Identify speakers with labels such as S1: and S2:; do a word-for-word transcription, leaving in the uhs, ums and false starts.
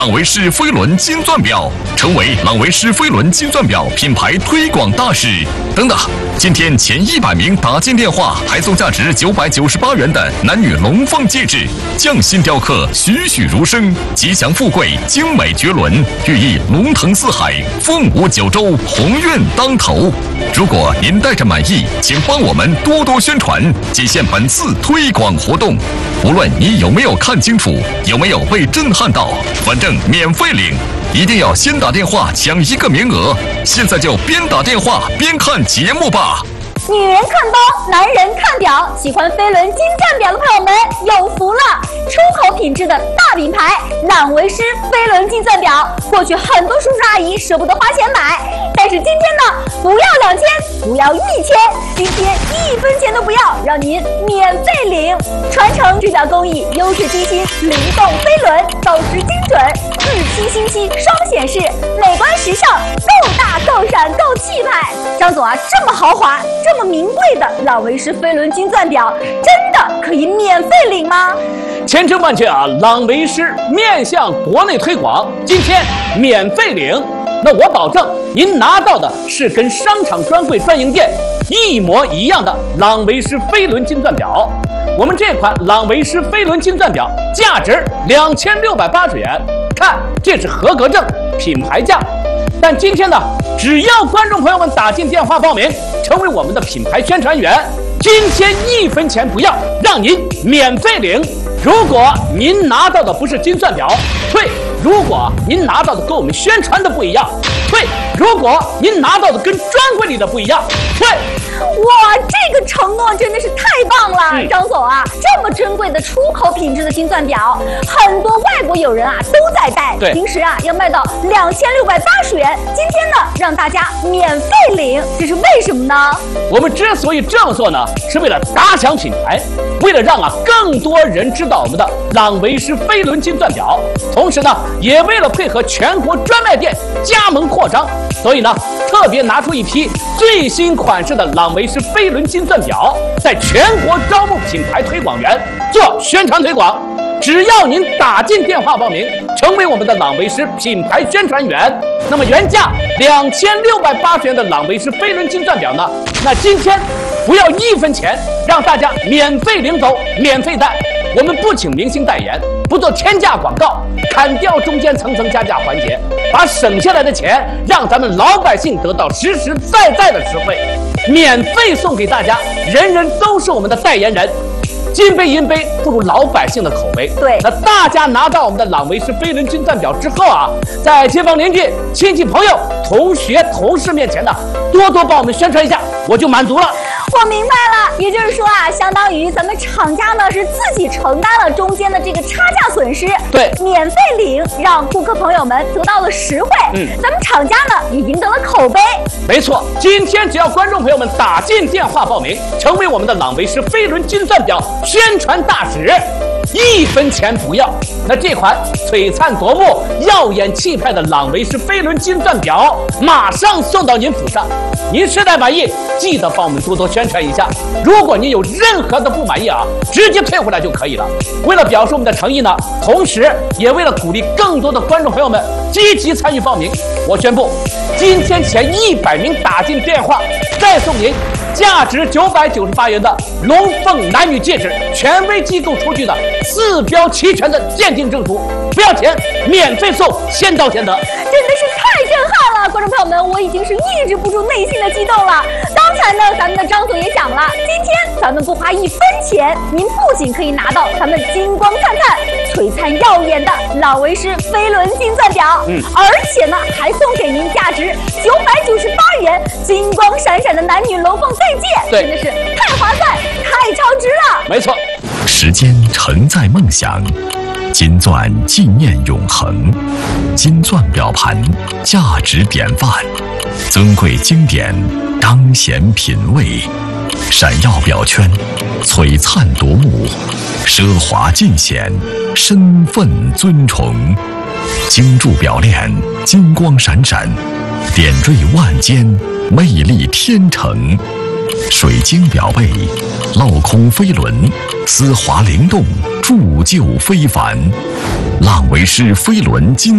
S1: 朗维诗飞轮金钻表，成为朗维诗飞轮金钻表品牌推广大使。等等，今天前一百名打进电话，还送价值九百九十八元的男女龙凤戒指，匠心雕刻，栩栩如生，吉祥富贵，精美绝伦，寓意龙腾四海，凤舞九州，鸿运当头。如果您带着满意，请帮我们多多宣传，仅限本次推广活动。无论你有没有看清楚，有没有被震撼到，反正免费领，一定要先打电话抢一个名额。现在就边打电话边看节目吧。
S2: 女人看包，男人看表，喜欢飞轮金钻表的朋友们有福了！出口品质的大品牌朗维诗飞轮金钻表，过去很多叔叔阿姨舍不得花钱买，但是今天呢，不要两千，不要一千，今天一分钱都不要，让您免费领。传承制表工艺，优质机芯，灵动飞轮，走时精准，日期星期双显示，美观时尚，够大够闪够气派。张总啊，这么豪华，这么名贵的朗维诗飞轮金钻表，真的可以免费领吗？
S3: 千真万确啊！朗维诗面向国内推广，今天免费领。那我保证，您拿到的是跟商场专柜专营店一模一样的朗维诗飞轮金钻表。我们这款朗维诗飞轮金钻表价值两千六百八十元，看这是合格证，品牌价。但今天呢，只要观众朋友们打进电话报名，成为我们的品牌宣传员，今天一分钱不要，让您免费领。如果您拿到的不是金钻表，退；如果您拿到的跟我们宣传的不一样，退；如果您拿到的跟专柜里的不一样，退。
S2: 哇，这个承诺真的是太棒了，
S3: 嗯、
S2: 张总啊！这么珍贵的出口品质的金钻表，很多外国友人啊都在戴，
S3: 对，
S2: 平时啊要卖到两千六百八十元，今天呢让大家免费领，这是为什么呢？
S3: 我们之所以这么做呢，是为了打响品牌，为了让啊更多人知道我们的朗维诗飞轮金钻表，同时呢，也为了配合全国专卖店加盟扩张，所以呢，特别拿出一批最新款式的朗维诗飞轮金钻表，在全国招募品牌推广员做宣传推广。只要您打进电话报名，成为我们的朗维诗品牌宣传员，那么原价两千六百八十元的朗维诗飞轮金钻表呢，那今天不要一分钱，让大家免费领走，免费戴。我们不请明星代言，不做天价广告，砍掉中间层层加价环节，把省下来的钱让咱们老百姓得到实实在在的实惠，免费送给大家，人人都是我们的代言人。金杯银杯不如老百姓的口碑。
S2: 对，
S3: 那大家拿到我们的朗维诗飞轮金钻表之后啊，在街坊邻居、亲戚朋友、同学、同事面前呢，多多帮我们宣传一下，我就满足了。
S2: 我明白了，也就是说啊，相当于咱们厂家呢是自己承担了中间的这个差价损失，
S3: 对，
S2: 免费领，让顾客朋友们得到了实惠，
S3: 嗯，
S2: 咱们厂家呢也赢得了口碑。
S3: 没错，今天只要观众朋友们打进电话报名，成为我们的朗维诗飞轮金钻表宣传大使，一分钱不要。那这款璀璨夺目、耀眼气派的朗维诗飞轮金钻表，马上送到您府上。您实在满意，记得帮我们多多宣传一下。如果您有任何的不满意啊，直接退回来就可以了。为了表示我们的诚意呢，同时也为了鼓励更多的观众朋友们积极参与报名，我宣布，今天前一百名打进电话，再送您价值九百九十八元的龙凤男女戒指，权威机构出具的四标齐全的鉴定证书，不要钱，免费送，先到先得。
S2: 真的是太震撼了，观众朋友们，我已经是抑制不住内心的激动了。刚才呢，咱们的张总也讲了，今天咱们不花一分钱，您不仅可以拿到咱们金光灿灿、璀璨耀眼的朗维诗飞轮金钻表，
S3: 嗯，
S2: 而且呢，还送给您价值九百九十八元金光闪闪的男女龙凤对戒，
S3: 对，
S2: 真的是太划算、太超值了。
S3: 没错，
S1: 时间承载梦想，金钻纪念永恒，金钻表盘价值典范，尊贵经典彰显品味，闪耀表圈璀璨夺目，奢华尽显身份尊崇，精铸表链金光闪闪，点缀万间魅力天成，水晶表背镂空飞轮，丝滑灵动铸就非凡，浪维诗飞轮金